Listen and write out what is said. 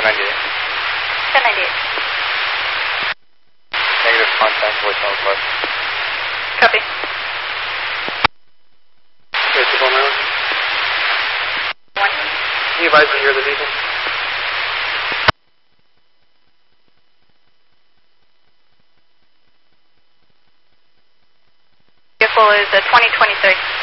1098. Negative contact, voicemail request. Copy. Okay, 249. 1. Can you advise me you're the vehicle? Vehicle is a 2023.